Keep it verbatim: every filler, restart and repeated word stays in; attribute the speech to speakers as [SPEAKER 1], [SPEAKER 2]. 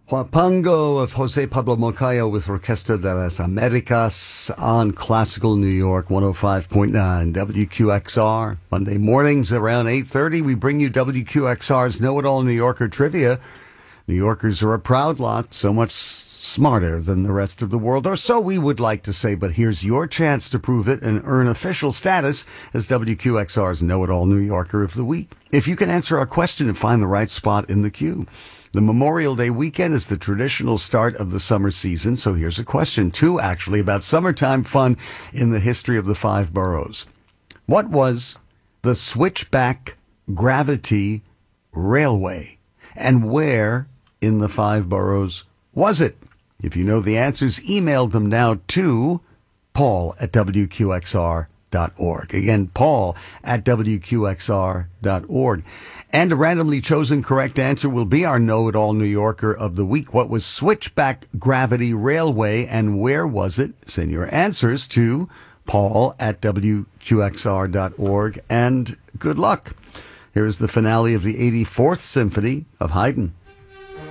[SPEAKER 1] Huapango of Jose Pablo Moncayo with Orquesta de las Americas on Classical New York one oh five point nine W Q X R. Monday mornings around eight thirty, we bring you W Q X R's Know-It-All New Yorker Trivia. New Yorkers are a proud lot, so much smarter than the rest of the world, or so we would like to say, but here's your chance to prove it and earn official status as W Q X R's Know-It-All New Yorker of the Week. If you can answer our question and find the right spot in the queue. The Memorial Day weekend is the traditional start of the summer season, so here's a question, too, actually, about summertime fun in the history of the five boroughs. What was the Switchback Gravity Railway, and where in the five boroughs was it? If you know the answers, email them now to Paul at W Q X R dot org. Again, Paul at W Q X R dot org. And a randomly chosen correct answer will be our Know-It-All New Yorker of the Week. What was Switchback Gravity Railway, and where was it? Send your answers to Paul at W Q X R dot org, and good luck. Here is the finale of the eighty-fourth Symphony of Haydn.